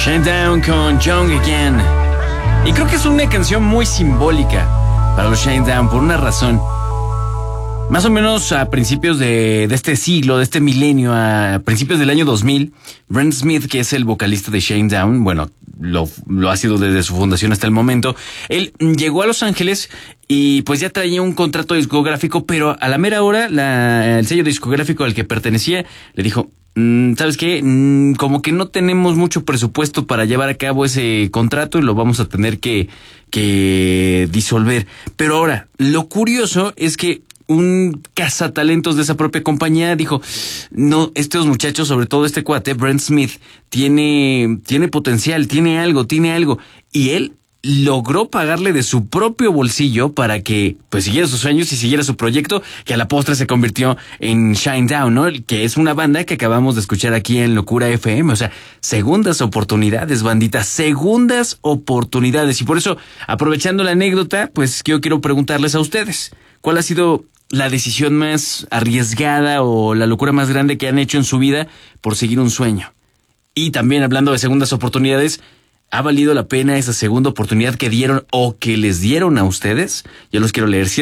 Shinedown con Young Again. Y creo que es una canción muy simbólica para los Shinedown por una razón. Más o menos a principios de este siglo, de este milenio, a principios del año 2000, Brent Smith, que es el vocalista de Shinedown, bueno, lo ha sido desde su fundación hasta el momento, él llegó a Los Ángeles y pues ya traía un contrato discográfico, pero a la mera hora el sello discográfico al que pertenecía le dijo: ¿sabes qué? Como que no tenemos mucho presupuesto para llevar a cabo ese contrato y lo vamos a tener que disolver. Pero ahora, lo curioso es que un cazatalentos de esa propia compañía dijo: no, estos muchachos, sobre todo este cuate, Brent Smith, tiene potencial, tiene algo. Y él logró pagarle de su propio bolsillo para que pues siguiera sus sueños y siguiera su proyecto, que a la postre se convirtió en Shinedown, ¿no? Que es una banda que acabamos de escuchar aquí en Locura FM. O sea, segundas oportunidades, bandita, segundas oportunidades. Y por eso, aprovechando la anécdota, pues yo quiero preguntarles a ustedes: ¿cuál ha sido la decisión más arriesgada o la locura más grande que han hecho en su vida por seguir un sueño? Y también, hablando de segundas oportunidades, ¿ha valido la pena esa segunda oportunidad que dieron o que les dieron a ustedes? Yo los quiero leer.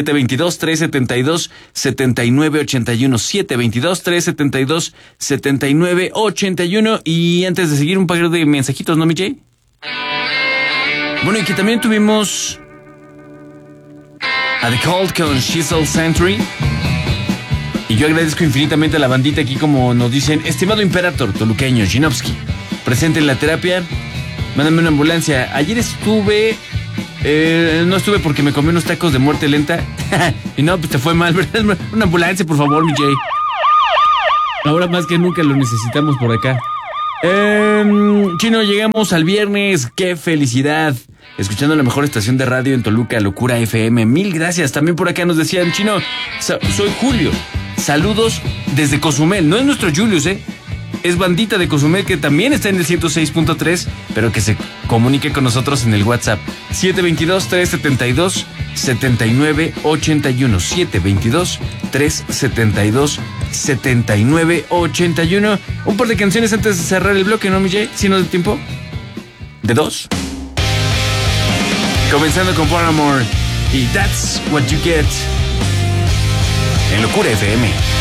722-372-7981. 722-372-7981. Y antes de seguir, un par de mensajitos, ¿no, mi Jay? Bueno, y que también tuvimos a The Cult con She's All Century. Y yo agradezco infinitamente a la bandita aquí, como nos dicen: estimado Imperator toluqueño Ginovsky, presente en la terapia, mándame una ambulancia. Ayer estuve, no estuve porque me comí unos tacos de muerte lenta. Y no, pues te fue mal, ¿verdad? Una ambulancia, por favor, mi Jay. Ahora más que nunca lo necesitamos por acá. Chino, llegamos al viernes. ¡Qué felicidad! Escuchando la mejor estación de radio en Toluca, Locura FM. Mil gracias. También por acá nos decían: Chino, soy Julio. Saludos desde Cozumel. No es nuestro Julius, es bandita de Cozumel que también está en el 106.3, pero que se comunique con nosotros en el WhatsApp 722-372-7981. 722-372-7981. Un par de canciones antes de cerrar el bloque, ¿no, mi Jay? ¿Sí nos da tiempo? ¿De dos? Comenzando con Paramore y That's What You Get en Locura FM.